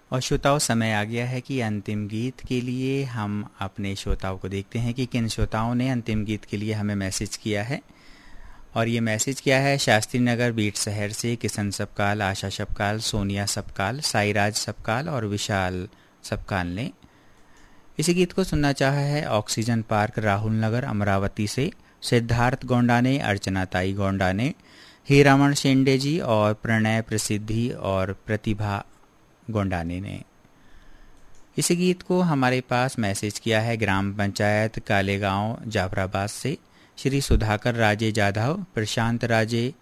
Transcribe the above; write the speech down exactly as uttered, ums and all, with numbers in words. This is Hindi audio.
और श्रोताओं, समय आ गया है कि अंतिम गीत के लिए हम अपने श्रोताओं को देखते हैं कि किन श्रोताओं ने अंतिम गीत के लिए हमें मैसेज किया है। और ये मैसेज किया है शास्त्री नगर बीट शहर से किशन सपकाल, आशा सपकाल, सोनिया सपकाल, साईराज सपकाल और विशाल सपकाल ने। इसी गीत को सुनना चाहा है ऑक्सीजन पार्क राहुल नगर अमरावती से सिद्धार्थ गोंडा ने, अर्चना ताई गोंडा ने, हीरामण शेंडे जी और प्रणय प्रसिद्धि और प्रतिभा गोंडाने ने। इसी गीत को हमारे पास मैसेज किया है ग्राम पंचायत कालेगांव जाफराबाद से श्री सुधाकर राजे जाधव, प्रशांत राजे